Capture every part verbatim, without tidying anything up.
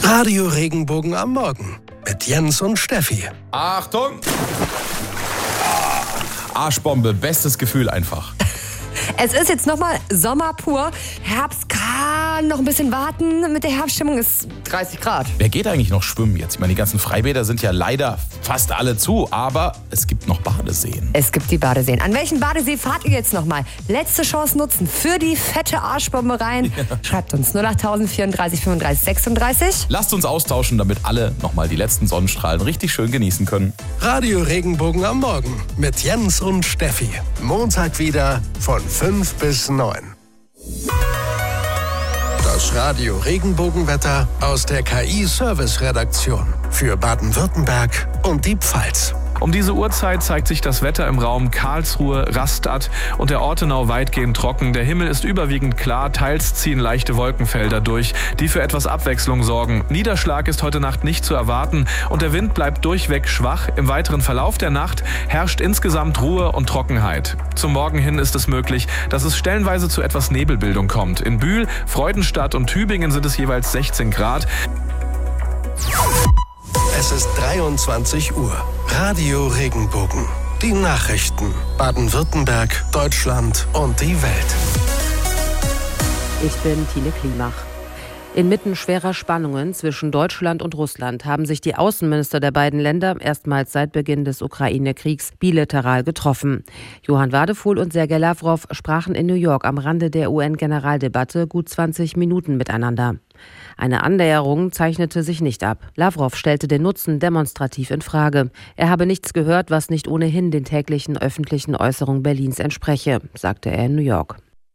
Radio Regenbogen am Morgen mit Jens und Steffi. Achtung! Arschbombe, bestes Gefühl einfach. Es ist jetzt nochmal Sommer pur. Herbst kann noch ein bisschen warten. Mit der Herbststimmung ist dreißig Grad. Wer geht eigentlich noch schwimmen jetzt? Ich meine, die ganzen Freibäder sind ja leider fast alle zu, aber es gibt noch Badeseen. Es gibt die Badeseen. An welchen Badesee fahrt ihr jetzt nochmal? Letzte Chance nutzen für die fette Arschbombe rein. Ja. Schreibt uns null acht vierunddreißig fünfunddreißig sechsunddreißig. Lasst uns austauschen, damit alle nochmal die letzten Sonnenstrahlen richtig schön genießen können. Radio Regenbogen am Morgen mit Jens und Steffi. Montag wieder von fünf bis neun. Das Radio Regenbogenwetter aus der K I-Service-Redaktion für Baden-Württemberg und die Pfalz. Um diese Uhrzeit zeigt sich das Wetter im Raum Karlsruhe, Rastatt und der Ortenau weitgehend trocken. Der Himmel ist überwiegend klar, teils ziehen leichte Wolkenfelder durch, die für etwas Abwechslung sorgen. Niederschlag ist heute Nacht nicht zu erwarten und der Wind bleibt durchweg schwach. Im weiteren Verlauf der Nacht herrscht insgesamt Ruhe und Trockenheit. Zum Morgen hin ist es möglich, dass es stellenweise zu etwas Nebelbildung kommt. In Bühl, Freudenstadt und Tübingen sind es jeweils sechzehn Grad. Es ist dreiundzwanzig Uhr. Radio Regenbogen. Die Nachrichten. Baden-Württemberg, Deutschland und die Welt. Ich bin Tine Klimach. Inmitten schwerer Spannungen zwischen Deutschland und Russland haben sich die Außenminister der beiden Länder erstmals seit Beginn des Ukraine-Kriegs bilateral getroffen. Johann Wadefuhl und Sergei Lavrov sprachen in New York am Rande der U N-Generaldebatte gut zwanzig Minuten miteinander. Eine Annäherung zeichnete sich nicht ab. Lavrov stellte den Nutzen demonstrativ in Frage. Er habe nichts gehört, was nicht ohnehin den täglichen öffentlichen Äußerungen Berlins entspreche, sagte er in New York.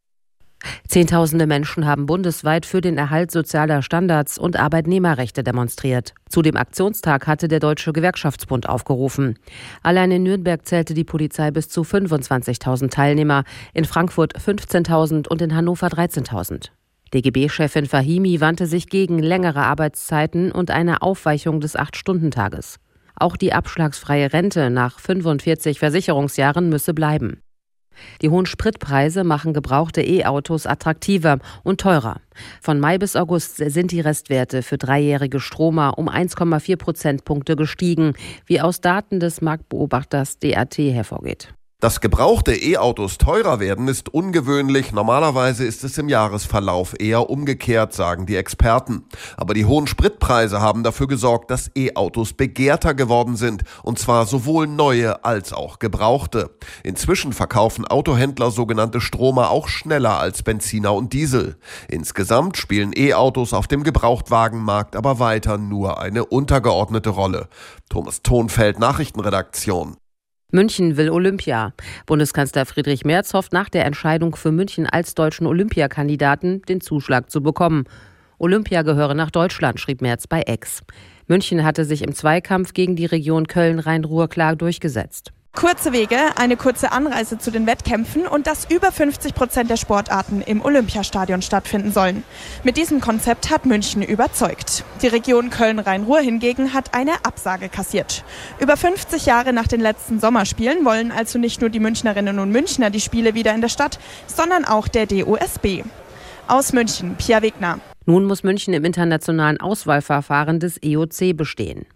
Zehntausende Menschen haben bundesweit für den Erhalt sozialer Standards und Arbeitnehmerrechte demonstriert. Zu dem Aktionstag hatte der Deutsche Gewerkschaftsbund aufgerufen. Allein in Nürnberg zählte die Polizei bis zu fünfundzwanzigtausend Teilnehmer, in Frankfurt fünfzehntausend und in Hannover dreizehntausend. D G B-Chefin Fahimi wandte sich gegen längere Arbeitszeiten und eine Aufweichung des acht-Stunden-Tages. Auch die abschlagsfreie Rente nach fünfundvierzig Versicherungsjahren müsse bleiben. Die hohen Spritpreise machen gebrauchte E-Autos attraktiver und teurer. Von Mai bis August sind die Restwerte für dreijährige Stromer um eins Komma vier Prozentpunkte gestiegen, wie aus Daten des Marktbeobachters D A T hervorgeht. Dass gebrauchte E-Autos teurer werden, ist ungewöhnlich. Normalerweise ist es im Jahresverlauf eher umgekehrt, sagen die Experten. Aber die hohen Spritpreise haben dafür gesorgt, dass E-Autos begehrter geworden sind. Und zwar sowohl neue als auch gebrauchte. Inzwischen verkaufen Autohändler sogenannte Stromer auch schneller als Benziner und Diesel. Insgesamt spielen E-Autos auf dem Gebrauchtwagenmarkt aber weiter nur eine untergeordnete Rolle. Thomas Thonfeld, Nachrichtenredaktion. München will Olympia. Bundeskanzler Friedrich Merz hofft nach der Entscheidung für München als deutschen Olympiakandidaten den Zuschlag zu bekommen. Olympia gehöre nach Deutschland, schrieb Merz bei X. München hatte sich im Zweikampf gegen die Region Köln-Rhein-Ruhr klar durchgesetzt. Kurze Wege, eine kurze Anreise zu den Wettkämpfen und dass über fünfzig Prozent der Sportarten im Olympiastadion stattfinden sollen. Mit diesem Konzept hat München überzeugt. Die Region Köln-Rhein-Ruhr hingegen hat eine Absage kassiert. Über fünfzig Jahre nach den letzten Sommerspielen wollen also nicht nur die Münchnerinnen und Münchner die Spiele wieder in der Stadt, sondern auch der D O S B. Aus München, Pia Wegner. Nun muss München im internationalen Auswahlverfahren des E O C bestehen.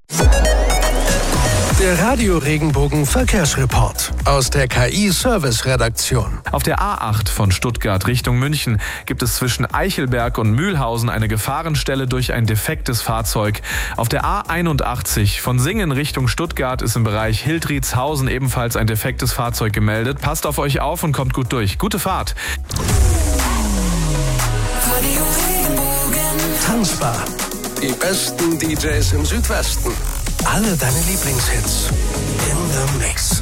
Der Radio Regenbogen Verkehrsreport aus der K I-Service-Redaktion. Auf der A acht von Stuttgart Richtung München gibt es zwischen Eichelberg und Mühlhausen eine Gefahrenstelle durch ein defektes Fahrzeug. Auf der A einundachtzig von Singen Richtung Stuttgart ist im Bereich Hildriedshausen ebenfalls ein defektes Fahrzeug gemeldet. Passt auf euch auf und kommt gut durch. Gute Fahrt! Radio Regenbogen. Tanzbar. Die besten D Js im Südwesten. Alle deine Lieblingshits in the Mix.